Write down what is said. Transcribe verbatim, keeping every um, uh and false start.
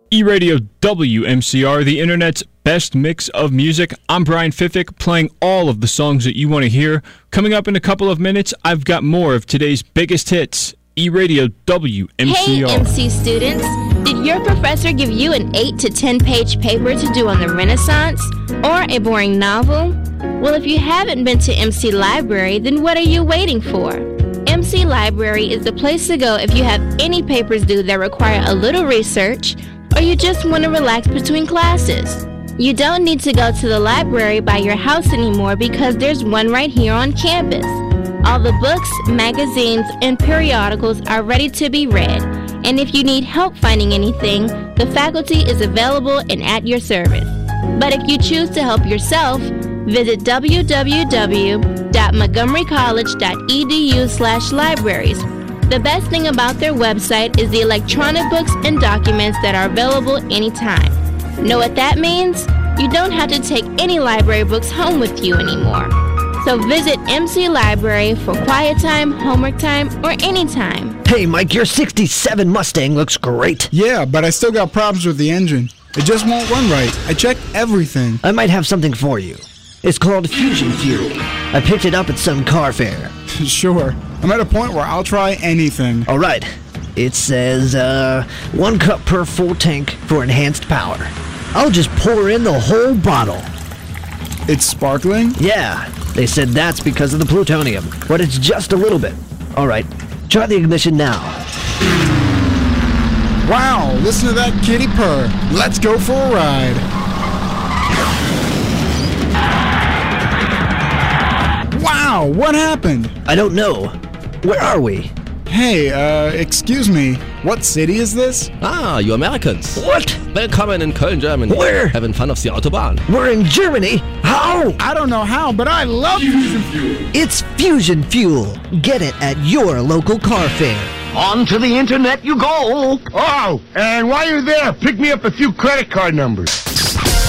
E-Radio W M C R, the internet's best mix of music. I'm Brian Fiffick, playing all of the songs that you want to hear. Coming up in a couple of minutes, I've got more of today's biggest hits. E-Radio W M C R. Hey, M C students. Did your professor give you an eight to ten page paper to do on the Renaissance? Or a boring novel? Well, if you haven't been to M C Library, then what are you waiting for? M C Library is the place to go if you have any papers due that require a little research, or you just want to relax between classes. You don't need to go to the library by your house anymore because there's one right here on campus. All the books, magazines, and periodicals are ready to be read. And if you need help finding anything, the faculty is available and at your service. But if you choose to help yourself, visit w w w dot montgomery college dot e d u slash libraries. The best thing about their website is the electronic books and documents that are available anytime. Know what that means? You don't have to take any library books home with you anymore. So visit M C Library for quiet time, homework time, or anytime. Hey, Mike, your sixty-seven Mustang looks great. Yeah, but I still got problems with the engine. It just won't run right. I checked everything. I might have something for you. It's called Fusion Fuel. I picked it up at some car fair. Sure. I'm at a point where I'll try anything. All right. It says, uh, one cup per full tank for enhanced power. I'll just pour in the whole bottle. It's sparkling? Yeah. They said that's because of the plutonium, but it's just a little bit. All right. Try the ignition now. Wow, listen to that kitty purr. Let's go for a ride. Wow, what happened? I don't know. Where are we? Hey, uh, excuse me. What city is this? Ah, you Americans. What? Welcome in Köln, Germany. Where? Having fun of the Autobahn. We're in Germany? How? I don't know how, but I love Fusion Fuel. It's Fusion Fuel. Get it at your local car fair. On to the internet you go. Oh, and while you're there, pick me up a few credit card numbers.